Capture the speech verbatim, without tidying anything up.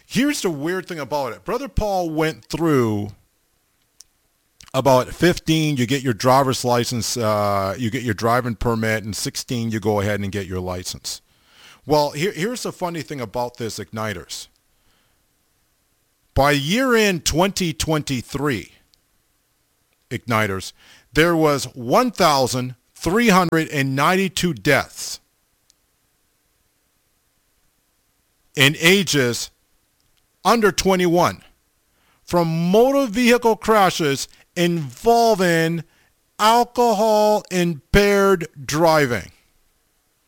Here's the weird thing about it. Brother Paul went through about fifteen, you get your driver's license, uh, you get your driving permit, and sixteen, you go ahead and get your license. Well, here, here's the funny thing about this, Igniters. By year-end twenty twenty-three, Igniters, there was one thousand three hundred ninety-two deaths in ages under twenty-one from motor vehicle crashes involving alcohol-impaired driving.